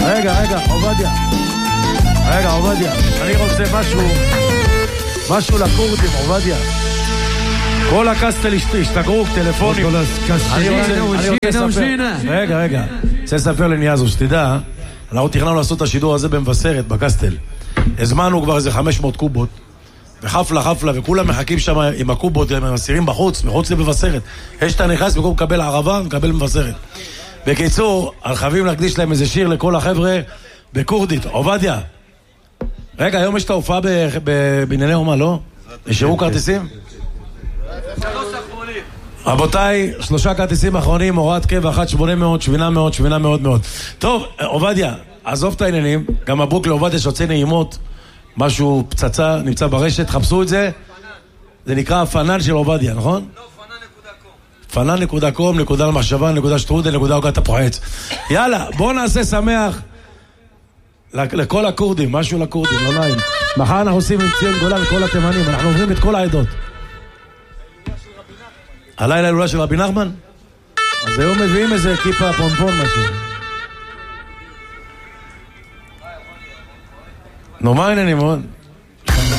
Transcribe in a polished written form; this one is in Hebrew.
רגע, עובדיה, אני רוצה משהו לכורדים, עובדיה. כל הקסטל השתגרו, טלפונים. אני רוצה לספר לניאזו, שתדע, אנחנו תכננו לעשות את השידור הזה במבשרת, בקסטל. הזמנו כבר איזה 500 קובות, וחפלה, וכולם מחכים שם עם הקובות, עם הסירים בחוץ לבבשרת. יש את הנכנס, במקום לקבל ערבה, מקבל מבשרת. בקיצור, חייבים להקדיש להם איזה שיר לכל החבר'ה בקורדית. עובדיה, רגע, היום יש את ההופעה בענייני אומה, לא? נשארו כרטיסים? רבותיי, 3 כרטיסים אחרונים, הוראת קבע 1-800, שבינה מאוד. טוב, עובדיה, עזוב את העניינים, גם מברוק לעובדיה שיוצא נעימות, משהו פצצה, נמצא ברשת, חפשו את זה, זה נקרא הפנן של עובדיה, נכון? לא, פנן.com, נקודה למחשבה, נקודה שטרודל, נקודה הוגת הפוחץ. יאללה, בואו נעשה שמח לכל הקורדים, משהו לקורדים, לא נעים. מחר אנחנו עושים עם ציון גולה לכל התימנים, אנחנו עוברים את כל העדות. הלילה הילולה של רבי נחמן? אז היום מביאים איזה כיפה פונפון משהו. נו, מה העניינים מאוד?